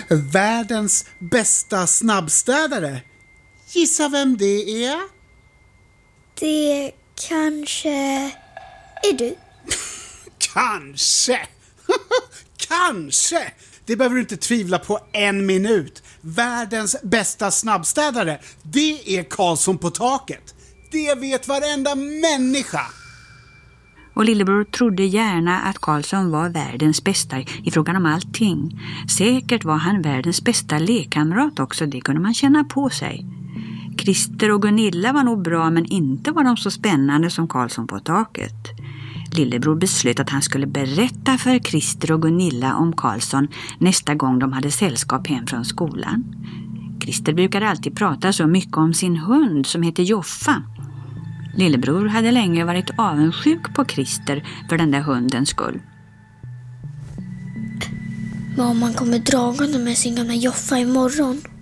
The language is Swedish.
Världens bästa snabbstädare. Gissa vem det är? Det kanske är du. Kanske. Kanske. Det behöver du inte tvivla på en minut. Världens bästa snabbstädare, det är Karlsson på taket. Det vet varenda människa. Och lillebror trodde gärna att Karlsson var världens bästa i frågan om allting. Säkert var han världens bästa lekkamrat också, det kunde man känna på sig. Christer och Gunilla var nog bra, men inte var de så spännande som Karlsson på taket. Lillebror beslöt att han skulle berätta för Christer och Gunilla om Karlsson nästa gång de hade sällskap hem från skolan. Christer brukade alltid prata så mycket om sin hund som heter Joffa. Lillebror hade länge varit avundsjuk på Christer för den där hundens skull. Mamman kommer dragande med sin gamla Joffa imorgon.